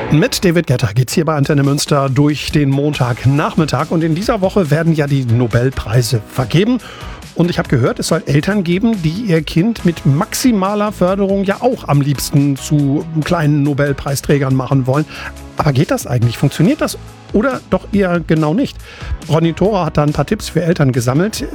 Mit David Getter geht's hier bei Antenne Münster durch den Montagnachmittag. Und in dieser Woche werden ja die Nobelpreise vergeben. Und ich habe gehört, es soll Eltern geben, die ihr Kind mit maximaler Förderung ja auch am liebsten zu kleinen Nobelpreisträgern machen wollen. Aber geht das eigentlich? Funktioniert das? Oder doch eher genau nicht? Ronny Thora hat da ein paar Tipps für Eltern gesammelt.